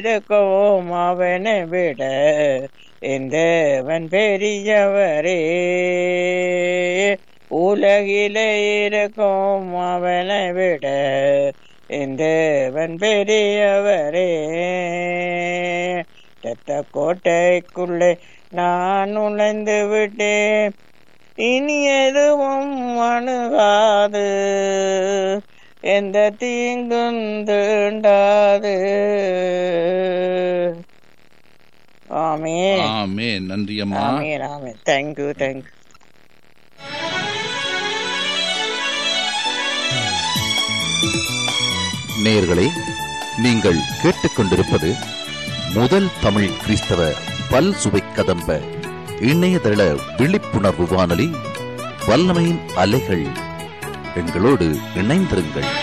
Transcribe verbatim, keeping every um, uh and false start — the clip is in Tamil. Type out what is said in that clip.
இருக்கவும் அவனை விட எந்தவன் பெரியவரே, உலகிலே இருக்கும் அவனை விட எந்தவன் பெரியவரே. ரத்த கோட்டைக்குள்ளே நான் நுழைந்து விட்டேன், இனி எதுவும் அணுகாது, எந்த தீங்கும் தீண்டாது. ஆமென். ஆமென். நன்றி அம்மா. ஆமென். ஆமென். Thank you thank you. நேயர்களே, நீங்கள் கேட்டுக்கொண்டிருப்பது முதல் தமிழ் கிறிஸ்தவ பல் சுவை கதம்ப இணையதள விழிப்புணர்வு வானொலி வல்லமையின் அலைகள். எங்களோடு இணைந்திருங்கள்.